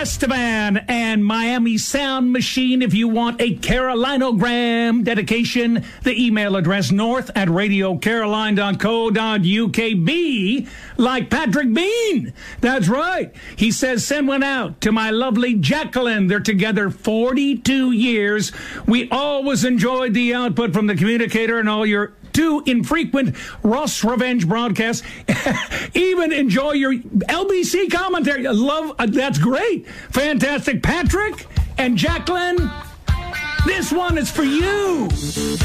Esteban and Miami Sound Machine. If you want a Carolinogram dedication, the email address north@radiocaroline.co.uk. B, like Patrick Bean. That's right. He says, send one out to my lovely Jacqueline. They're together 42 years. We always enjoyed the output from the communicator and all your too infrequent Ross Revenge broadcasts. Even enjoy your LBC commentary. Love, that's great. Fantastic. Patrick and Jacqueline, this one is for you.